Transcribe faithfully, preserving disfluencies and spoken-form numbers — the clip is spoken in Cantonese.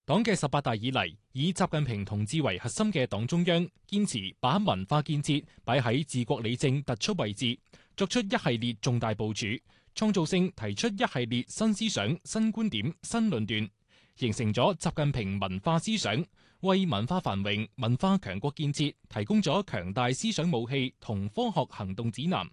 黨嘅十八大以嚟，以習近平同志為核心嘅黨中央，堅持把文化建設擺喺治國理政突出位置，作出一系列重大部署，創造性提出一系列新思想、新觀點、新論斷，形成咗習近平文化思想，為文化繁榮、文化強國建設提供咗強大思想武器同科學行動指南。